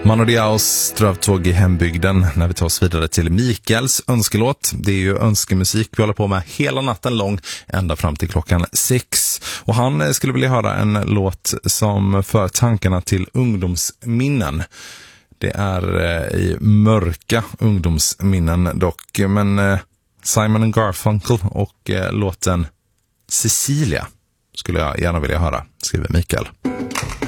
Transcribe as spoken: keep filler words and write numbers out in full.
Manu Diaos strövtåg i hembygden när vi tar oss vidare till Mikaels önskelåt. Det är ju önskemusik vi håller på med hela natten lång, ända fram till klockan sex. Och han skulle vilja höra en låt som för tankarna till ungdomsminnen. Det är i mörka ungdomsminnen dock, men Simon and Garfunkel och låten Cecilia skulle jag gärna vilja höra, skriver Mikael.